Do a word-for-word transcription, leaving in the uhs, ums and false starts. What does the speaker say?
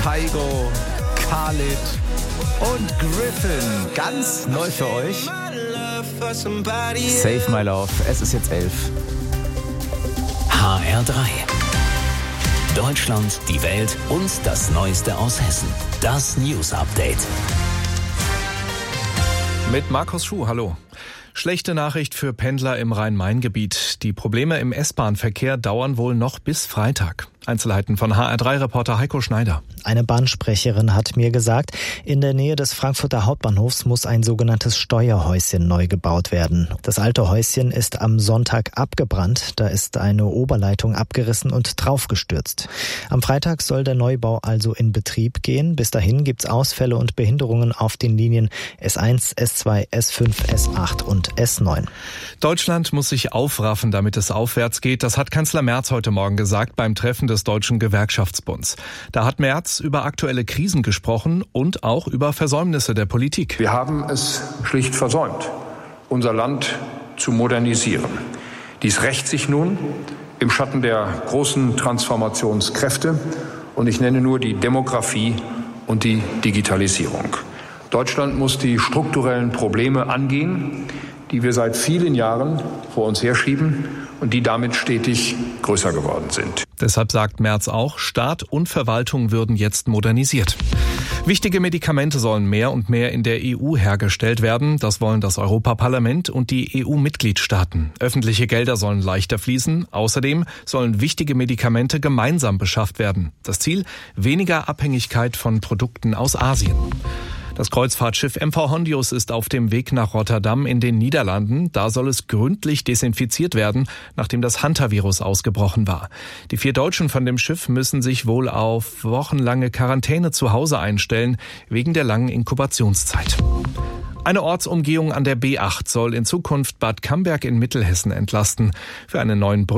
Kygo, Khalid und Griffin. Ganz neu für euch. Save My Love. Es ist jetzt elf. H R drei. Deutschland, die Welt und das Neueste aus Hessen. Das News Update. Mit Markus Schuh, hallo. Schlechte Nachricht für Pendler im Rhein-Main-Gebiet. Die Probleme im S-Bahn-Verkehr dauern wohl noch bis Freitag. Einzelheiten von H R drei Reporter Heiko Schneider. Eine Bahnsprecherin hat mir gesagt, in der Nähe des Frankfurter Hauptbahnhofs muss ein sogenanntes Steuerhäuschen neu gebaut werden. Das alte Häuschen ist am Sonntag abgebrannt. Da ist eine Oberleitung abgerissen und draufgestürzt. Am Freitag soll der Neubau also in Betrieb gehen. Bis dahin gibt's Ausfälle und Behinderungen auf den Linien S eins, S zwei, S fünf, S acht und S neun. Deutschland muss sich aufraffen, damit es aufwärts geht. Das hat Kanzler Merz heute Morgen gesagt beim Treffen des Deutschen Gewerkschaftsbunds. Da hat Merz über aktuelle Krisen gesprochen und auch über Versäumnisse der Politik. Wir haben es schlicht versäumt, unser Land zu modernisieren. Dies rächt sich nun im Schatten der großen Transformationskräfte und ich nenne nur die Demografie und die Digitalisierung. Deutschland muss die strukturellen Probleme angehen, die wir seit vielen Jahren vor uns herschieben und die damit stetig größer geworden sind. Deshalb sagt Merz auch, Staat und Verwaltung würden jetzt modernisiert. Wichtige Medikamente sollen mehr und mehr in der E U hergestellt werden. Das wollen das Europaparlament und die E U-Mitgliedstaaten. Öffentliche Gelder sollen leichter fließen. Außerdem sollen wichtige Medikamente gemeinsam beschafft werden. Das Ziel? Weniger Abhängigkeit von Produkten aus Asien. Das Kreuzfahrtschiff M V Hondius ist auf dem Weg nach Rotterdam in den Niederlanden. Da soll es gründlich desinfiziert werden, nachdem das Hantavirus ausgebrochen war. Die vier Deutschen von dem Schiff müssen sich wohl auf wochenlange Quarantäne zu Hause einstellen, wegen der langen Inkubationszeit. Eine Ortsumgehung an der B acht soll in Zukunft Bad Camberg in Mittelhessen entlasten. Für einen neuen Brücken